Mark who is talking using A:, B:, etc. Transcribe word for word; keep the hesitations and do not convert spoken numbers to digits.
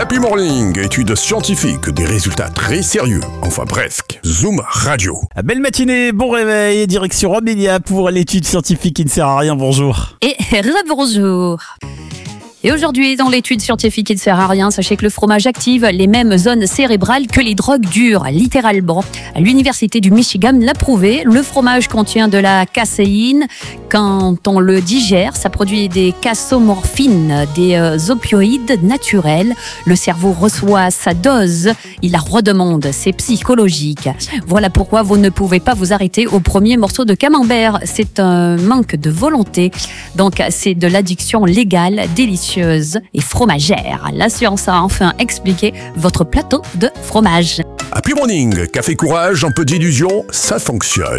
A: Happy Morning, études scientifiques, des résultats très sérieux. Enfin bref, Zoom Radio.
B: Belle matinée, bon réveil, direction Romelia pour l'étude scientifique qui ne sert à rien, bonjour.
C: Et rebonjour. Et aujourd'hui, dans l'étude scientifique qui ne sert à rien, sachez que le fromage active les mêmes zones cérébrales que les drogues dures, littéralement. L'université du Michigan l'a prouvé, le fromage contient de la caséine. Quand on le digère, ça produit des casomorphines, des euh, opioïdes naturels. Le cerveau reçoit sa dose, il la redemande, c'est psychologique. Voilà pourquoi vous ne pouvez pas vous arrêter au premier morceau de camembert. C'est un manque de volonté. Donc, c'est de l'addiction légale, délicieuse et fromagère. La science a enfin expliqué votre plateau de fromage.
A: Happy Morning, café courage, un peu d'illusion, ça fonctionne.